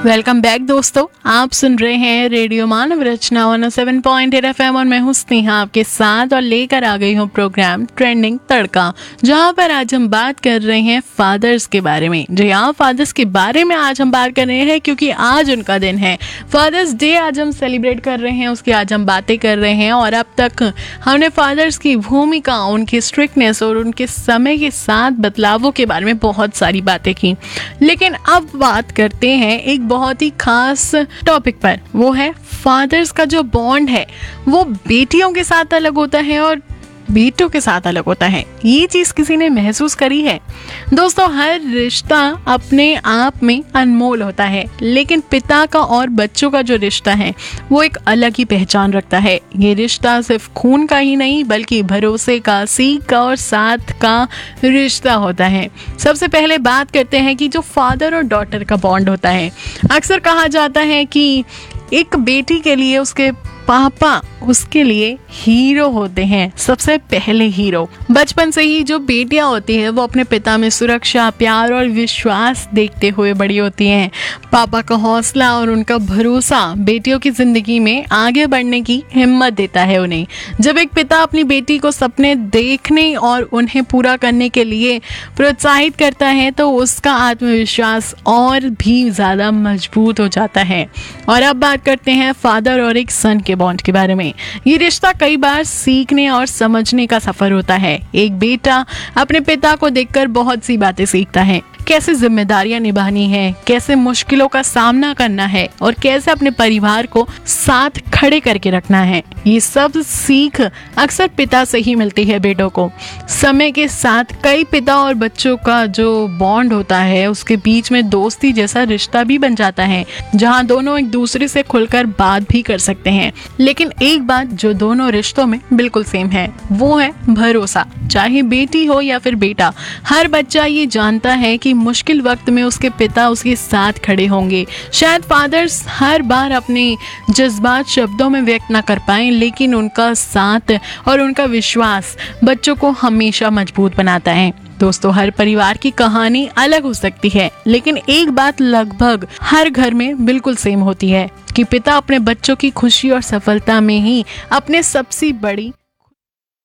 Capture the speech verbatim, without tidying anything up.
Welcome back दोस्तों, आप सुन रहे हैं रेडियो मानव रचना one O seven point eight F M और मैं हूं स्नेहा आपके साथ और लेकर आ गई हूं प्रोग्राम ट्रेंडिंग तड़का, जहां पर आज हम बात कर रहे हैं फादर्स के बारे में। जी हाँ, फादर्स के बारे में आज हम बात कर रहे हैं क्योंकि आज उनका दिन है। फादर्स डे आज हम सेलिब्रेट कर रहे हैं, उसकी आज हम बातें कर रहे हैं। और अब तक हमने फादर्स की भूमिका, उनकी स्ट्रिक्टनेस और उनके समय के साथ बदलावों के बारे में बहुत सारी बातें की। लेकिन अब बात करते हैं एक बहुत ही खास टॉपिक पर, वो है फादर्स का जो बॉन्ड है वो बेटियों के साथ अलग होता है और बेटों के साथ अलग होता है। ये चीज किसी ने महसूस करी है? दोस्तों, हर रिश्ता अपने आप में अनमोल होता है, लेकिन पिता का और बच्चों का जो रिश्ता है वो एक अलग ही पहचान रखता है। ये रिश्ता सिर्फ खून का ही नहीं बल्कि भरोसे का, सीख का और साथ का रिश्ता होता है। सबसे पहले बात करते हैं कि जो फादर और डॉटर का बॉन्ड होता है। अक्सर कहा जाता है कि एक बेटी के लिए उसके पापा उसके लिए हीरो होते हैं, सबसे पहले हीरो। बचपन से ही जो बेटियां होती हैं वो अपने पिता में सुरक्षा, प्यार और विश्वास देखते हुए बड़ी होती हैं। पापा का हौसला और उनका भरोसा बेटियों की जिंदगी में आगे बढ़ने की हिम्मत देता है उन्हें। जब एक पिता अपनी बेटी को सपने देखने और उन्हें पूरा करने के लिए प्रोत्साहित करता है तो उसका आत्मविश्वास और भी ज्यादा मजबूत हो जाता है। और अब बात करते हैं फादर और एक सन के बॉन्ड के बारे में। ये रिश्ता कई बार सीखने और समझने का सफर होता है। एक बेटा अपने पिता को देखकर बहुत सी बातें सीखता है, कैसे जिम्मेदारियां निभानी है, कैसे मुश्किलों का सामना करना है और कैसे अपने परिवार को साथ खड़े करके रखना है। ये सब सीख अक्सर पिता से ही मिलती है बेटों को। समय के साथ कई पिता और बच्चों का जो बॉन्ड होता है उसके बीच में दोस्ती जैसा रिश्ता भी बन जाता है, जहां दोनों एक दूसरे से खुलकर बात भी कर सकते हैं। लेकिन एक बात जो दोनों रिश्तों में बिल्कुल सेम है वो है भरोसा। चाहे बेटी हो या फिर बेटा, हर बच्चा ये जानता है कि मुश्किल वक्त में उसके पिता उसके साथ खड़े होंगे। शायद फादर्स हर बार अपने जज्बात शब्दों में व्यक्त ना कर पाए, लेकिन उनका साथ और उनका विश्वास बच्चों को हमेशा मजबूत बनाता है। दोस्तों, हर परिवार की कहानी अलग हो सकती है, लेकिन एक बात लगभग हर घर में बिल्कुल सेम होती है कि पिता अपने बच्चों की खुशी और सफलता में ही अपने सबसे बड़ी